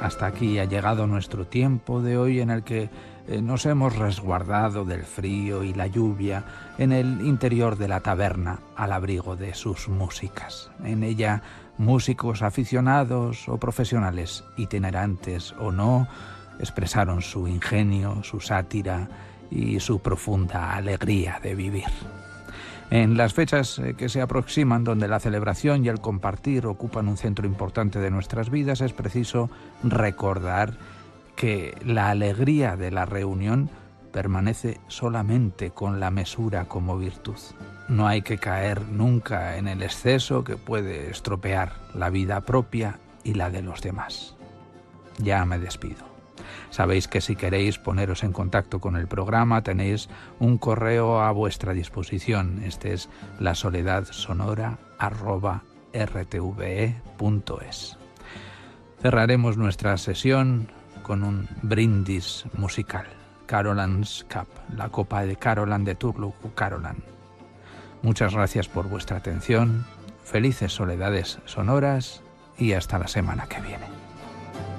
Hasta aquí ha llegado nuestro tiempo de hoy, en el que nos hemos resguardado del frío y la lluvia en el interior de la taberna, al abrigo de sus músicas. En ella, músicos aficionados o profesionales, itinerantes o no, expresaron su ingenio, su sátira y su profunda alegría de vivir. En las fechas que se aproximan, donde la celebración y el compartir ocupan un centro importante de nuestras vidas, es preciso recordar que la alegría de la reunión permanece solamente con la mesura como virtud. No hay que caer nunca en el exceso, que puede estropear la vida propia y la de los demás. Ya me despido. Sabéis que si queréis poneros en contacto con el programa, tenéis un correo a vuestra disposición. Este es lasoledadsonora@rtve.es. Cerraremos nuestra sesión con un brindis musical. Carolan's Cup, la copa de Carolan de Turlough Carolan. Muchas gracias por vuestra atención, felices soledades sonoras y hasta la semana que viene.